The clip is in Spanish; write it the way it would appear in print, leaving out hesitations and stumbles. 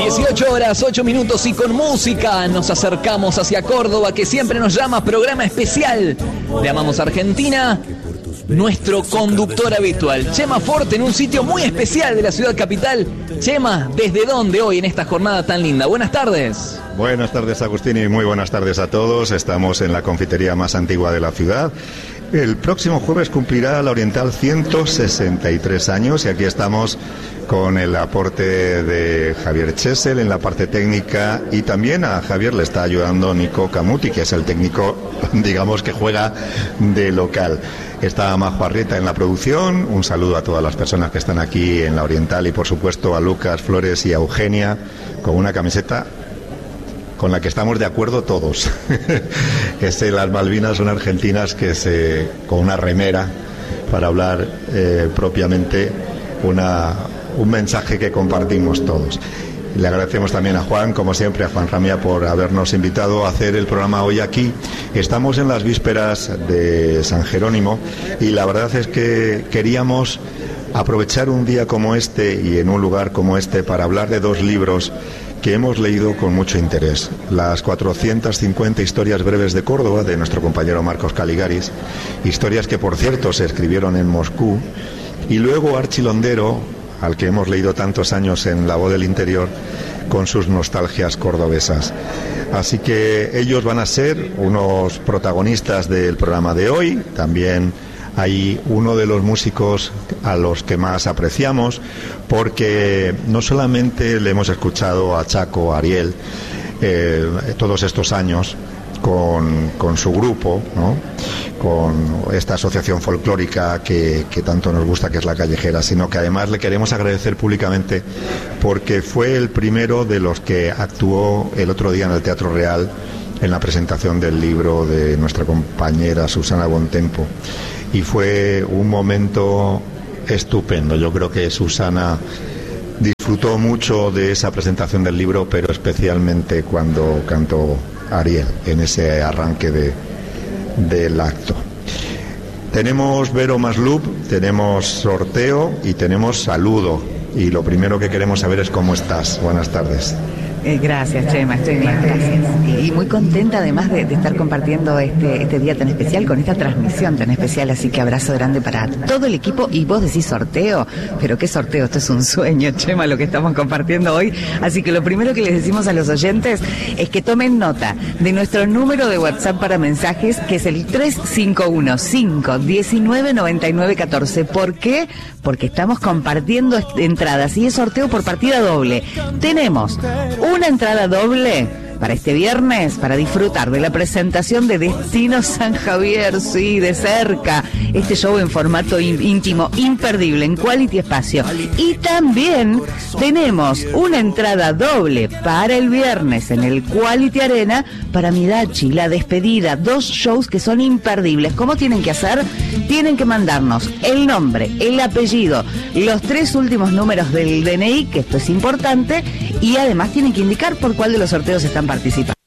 18 horas, 8 minutos y con música nos acercamos hacia Córdoba, que siempre nos llama programa especial de Amamos Argentina. Nuestro conductor habitual, Chema Forte, en un sitio muy especial de la ciudad capital. Chema, ¿desde dónde hoy en esta jornada tan linda? Buenas tardes. Buenas tardes, Agustín, y muy buenas tardes a todos. Estamos en la confitería más antigua de la ciudad. El próximo jueves cumplirá la Oriental 163 años y aquí estamos con el aporte de Javier Chesel en la parte técnica, y también a Javier le está ayudando Nico Camuti, que es el técnico, digamos, que juega de local. Está Majo Arrieta en la producción. Un saludo a todas las personas que están aquí en la Oriental y por supuesto a Lucas Flores y a Eugenia con una camiseta con la que estamos de acuerdo todos. Las Malvinas son argentinas, con una remera para hablar propiamente un mensaje que compartimos todos. Le agradecemos también a Juan, como siempre, a Juan Ramía, por habernos invitado a hacer el programa hoy aquí. Estamos en las vísperas de San Jerónimo y la verdad es que queríamos aprovechar un día como este y en un lugar como este para hablar de dos libros que hemos leído con mucho interés. Las 450 historias breves de Córdoba, de nuestro compañero Marcos Caligaris, historias que, por cierto, se escribieron en Moscú, y luego Archi Londero, al que hemos leído tantos años en La Voz del Interior, con sus nostalgias cordobesas. Así que ellos van a ser unos protagonistas del programa de hoy. También hay uno de los músicos a los que más apreciamos, porque no solamente le hemos escuchado a Chaco, a Ariel, todos estos años con su grupo, ¿no?, con esta asociación folclórica que tanto nos gusta, que es La Callejera, sino que además le queremos agradecer públicamente porque fue el primero de los que actuó el otro día en el Teatro Real en la presentación del libro de nuestra compañera Susana Bontempo, y fue un momento estupendo. Yo creo que Susana disfrutó mucho de esa presentación del libro, pero especialmente cuando cantó Ariel en ese arranque del acto. Tenemos Vero Maslup, tenemos sorteo y tenemos saludo, y lo primero que queremos saber es cómo estás. Buenas tardes. Gracias, Chema, estoy bien, gracias. Y muy contenta además de estar compartiendo este día tan especial, con esta transmisión tan especial, así que abrazo grande para todo el equipo. Y vos decís sorteo, pero qué sorteo, esto es un sueño, Chema, lo que estamos compartiendo hoy. Así que lo primero que les decimos a los oyentes es que tomen nota de nuestro número de WhatsApp para mensajes, que es el 351-519-9914. ¿Por qué? Porque estamos compartiendo entradas y es sorteo por partida doble. Tenemos una entrada doble para este viernes, para disfrutar de la presentación de Destino San Javier, sí, de cerca, este show en formato íntimo, imperdible, en Quality Espacio. Y también tenemos una entrada doble para el viernes en el Quality Arena para Midachi, la despedida, dos shows que son imperdibles. ¿Cómo tienen que hacer? Tienen que mandarnos el nombre, el apellido, los 3 últimos números del DNI, que esto es importante, y además tienen que indicar por cuál de los sorteos están participando.